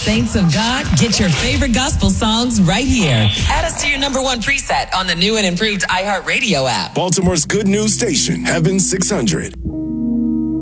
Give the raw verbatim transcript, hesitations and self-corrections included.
Saints of God, get your favorite gospel songs right here. Add us to your number one preset on the new and improved iHeartRadio app. Baltimore's good news station, Heaven six hundred.